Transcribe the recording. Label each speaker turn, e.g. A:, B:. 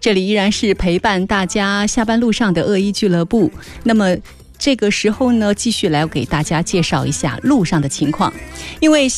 A: 这里依然是陪伴大家下班路上的恶意俱乐部。那么这个时候呢，继续来给大家介绍一下路上的情况。因为